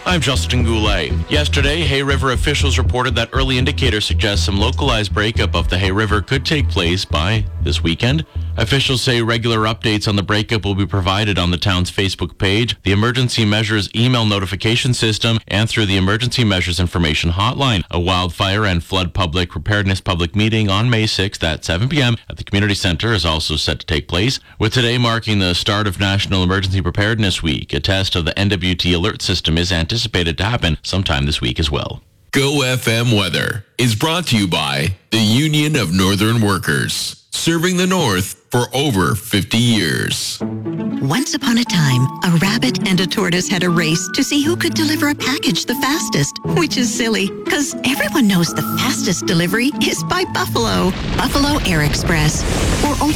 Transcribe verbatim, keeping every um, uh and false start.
I'm Justin Goulet. Yesterday, Hay River officials reported that early indicators suggest some localized breakup of the Hay River could take place by this weekend. Officials say regular updates on the breakup will be provided on the town's Facebook page, the Emergency Measures email notification system, and through the Emergency Measures Information Hotline. A wildfire and flood public preparedness public meeting on May sixth at seven p.m. at the Community Center is also set to take place, with today marking the start of National Emergency Preparedness Week. A test of the N W T alert system is anticipated to happen sometime this week as well. Go F M Weather is brought to you by the Union of Northern Workers, serving the North for over fifty years. Once upon a time, a rabbit and a tortoise had a race to see who could deliver a package the fastest, which is silly, because everyone knows the fastest delivery is by Buffalo. Buffalo Air Express. For over